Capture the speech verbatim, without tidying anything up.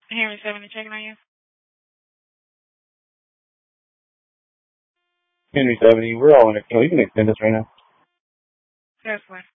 Henry seventy checking on you. Henry seventy, we're all in a, you can extend this right now. That's fine.